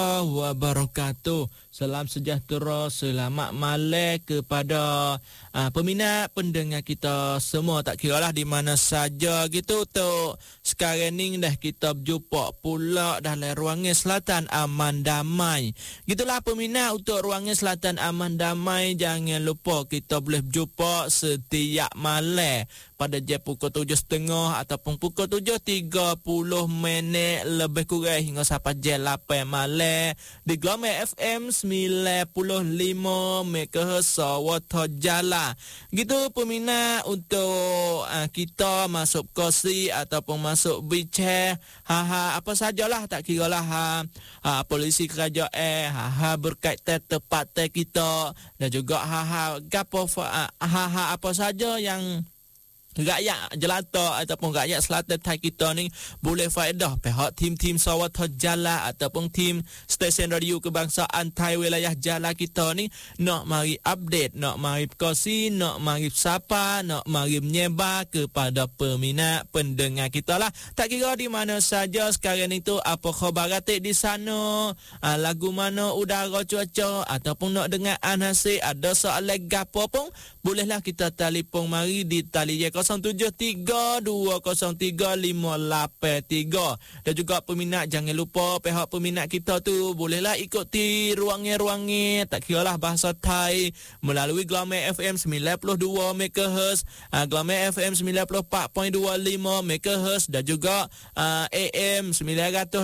wabarakatuh. Salam sejahtera, selamat malam kepada peminat pendengar kita semua, tak kiralah di mana saja gitu. Untuk sekarang ni dah kita berjumpa pula dalam ruangan Selatan Aman Damai. Gitulah peminat, untuk ruangan Selatan Aman Damai jangan lupa kita boleh berjumpa setiap malam pada jam pukul 7.30 ataupun pukul 7.30 minit lebih kurang hingga sampai jam 8 malam di Glamour FM 95 MHz Sawata Jala. Gitu peminat, untuk kita masuk kursi ataupun masuk bincang apa sajalah, tak kiralah polisi kerajaan berkaitan tempat kita dan juga gapo apa saja yang rakyat jelata ataupun rakyat selatan Thai kita ni boleh faedah pihak tim-tim Sawata Jala ataupun tim stesen radio kebangsaan Thai wilayah Jala kita ni nak mari update, nak mari berkongsi, nak mari bersapa, nak mari menyebar kepada peminat pendengar kita lah. Tak kira di mana saja sekarang itu, apa khabar ratik di sana, lagu mana, udara, cuaca, ataupun nak dengar anasi, ada soalan gapo pun bolehlah kita telefon mari di tali 073-203-583. Dan juga peminat jangan lupa, pihak peminat kita tu bolehlah ikuti ruangan-ruangan tak kiralah bahasa Thai melalui Glamour FM 92 MHz, Glamour FM 94.25 MHz dan juga AM 981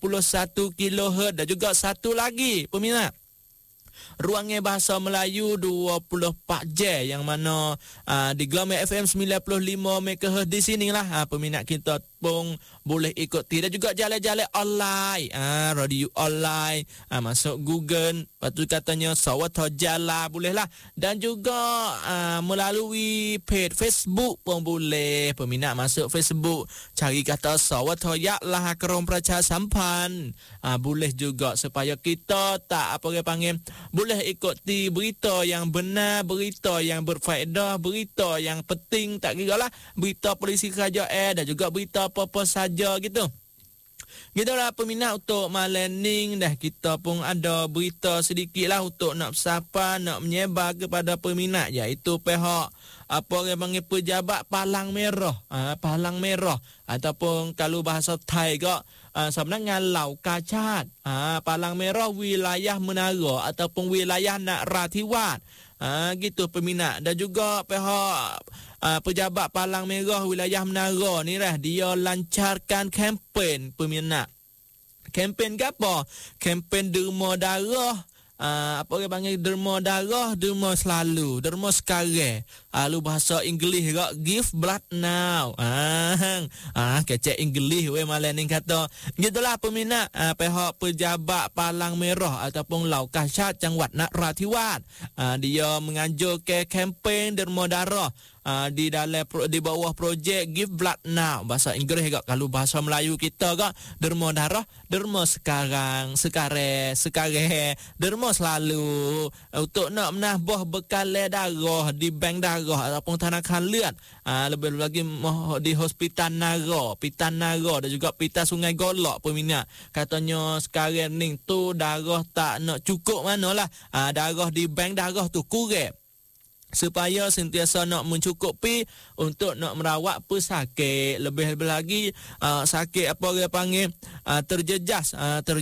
kHz dan juga satu lagi peminat, ruangan bahasa Melayu 24 jam yang mana di Glamour FM 95 MHz di sinilah peminat kita pun boleh ikuti. Dan juga jalan-jalan online, radio online, masuk Google, lepas tu katanya Sawata Jala bolehlah. Dan juga melalui page Facebook pun boleh. Peminat masuk Facebook, cari kata Sawata Jala Kerom Praca Sampan, boleh juga supaya kita tak apa dia panggil, boleh ikuti berita yang benar, berita yang berfaedah, berita yang penting, tak kiralah berita polisi kerajaan dan juga berita apa-apa saja gitu. Gitulah peminat, untuk malam ni dah kita pun ada berita sedikit lah untuk nak bersapa, nak menyebar kepada peminat, iaitu pihak apa orang panggil pejabat Palang Merah. Palang Merah ataupun kalau bahasa Thai kak sebenarnya Lau Kacat. Palang Merah wilayah Menara ataupun wilayah Nak Ratiwat. Gitu peminat. Dan juga pihak pejabat Palang Merah wilayah Menara ni lah, dia lancarkan kempen peminat. Kempen ke apa? Kempen derma darah. Apa orang panggil derma darah, derma selalu, derma sekarang. Lu bahasa Inggeris kak, give blood now. Kecek Inggeris we malam ni kata. Gitulah peminat, pihak pejabat Palang Merah ataupun Lau Kacat Cangwat Nak Ratiwat, dia menganjurkan kempen derma darah di dalam di bawah projek Give Blood Now bahasa Inggeris kak. Kalau bahasa Melayu kita kak, derma darah, derma sekarang, derma selalu, untuk nak menambah bekal darah di bank darah ataupun tanakan ลือด, lebih lagi di hospital Nara, Pitan Nara dan juga Pitan Sungai Golok peminat. Katanya sekarang ni tu darah tak nak cukup manalah, darah di bank darah tu kurang, supaya sentiasa nak mencukupi untuk nak merawat pesakit. Lebih-lebih lagi sakit apa dia panggil terjejas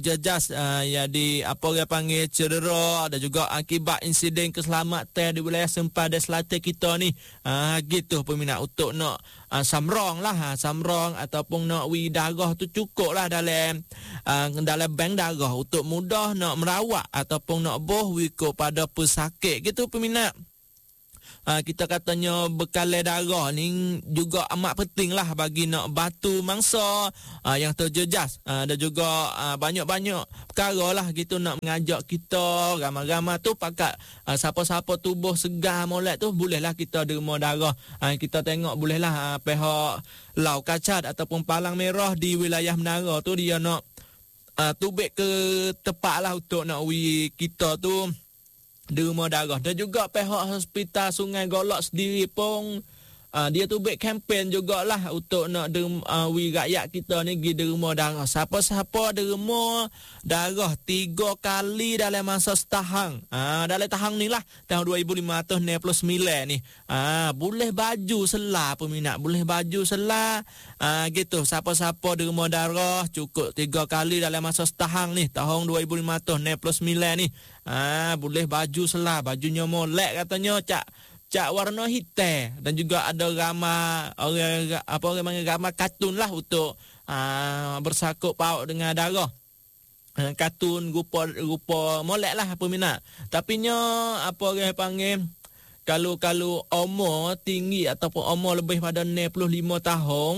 jadi apa dia panggil cedera dan juga akibat insiden keselamatan di wilayah sempadan selatan kita ni. Gitu peminat, untuk nak samrong ataupun nak darah tu cukup lah dalam bank darah untuk mudah nak merawat ataupun nak wiko pada pesakit gitu peminat. Kita katanya bekal darah ni juga amat penting lah bagi nak batu mangsa yang terjejas, dan juga banyak-banyak perkara lah gitu nak mengajak kita ramai-ramai tu pakat siapa-siapa tubuh segar molek tu bolehlah kita derma darah. Kita tengok bolehlah pihak Lau Kacat ataupun Palang Merah di wilayah Menara tu dia nak tubik ke tepat lah untuk nak kita tu derma darah. Dan juga pihak hospital Sungai Golok sendiri pun dia tu buat kempen jugalah untuk nak wi rakyat kita ni pergi derma darah. Siapa-siapa derma darah 3 kali dalam masa setahun. Dalam tahun ni lah, tahun 2569 ni. Boleh baju selah peminat, boleh baju selah. Gitu, siapa-siapa derma darah cukup 3 kali dalam masa setahun ni, tahun 2569 ni. Boleh baju selah, bajunya molek katanya, cak warna hitam, dan juga ada gambar orang panggil gambar kartun lah untuk bersakut paut dengan darah. Kartun rupa molek lah peminat. Tapi nya apa orang panggil, kalau umur tinggi ataupun umur lebih pada 65 tahun,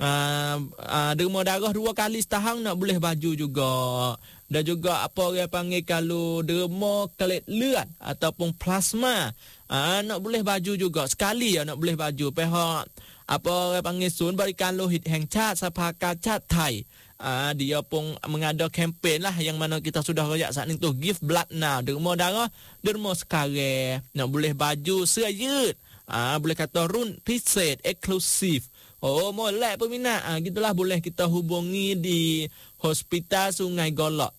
derma darah 2 kali setahun nak boleh baju juga. Dan juga apa orang panggil, kalau derma platelet ataupun plasma, nak boleh baju juga. Sekali nak boleh baju. Pihak apa orang panggil Sun Barikan Lohit Heng Chat Sapaka Chat Thai, dia pun mengada kempen lah, yang mana kita sudah royak saat ni tu, Give Blood Now. Derma darah, derma sekarang nak boleh baju serayut. Boleh kata run piset eksklusif. Molek peminat. Gitulah, boleh kita hubungi di Hospital Sungai Golok.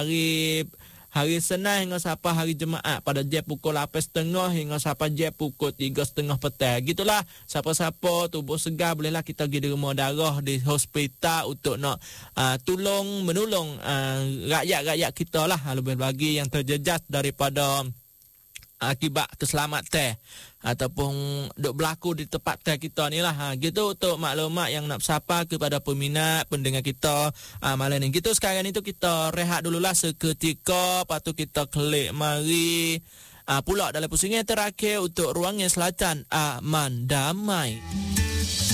Hari Senin hingga sampai hari Jumaat pada jam pukul 8.30 hingga sampai jam pukul 3.30 petang. Gitulah, siapa-siapa tubuh segar bolehlah kita pergi derma darah di hospital untuk nak menolong rakyat-rakyat kita lah, lebih bagi yang terjejas daripada akibat keselamatan ataupun duk berlaku di tempat kita ni lah. Gitu untuk maklumat yang nak sapa kepada peminat pendengar kita malam ni. Gitu, sekarang itu kita rehat dululah seketika, lepas tu kita klik mari pula dalam pusingan terakhir untuk ruangan selatan aman damai.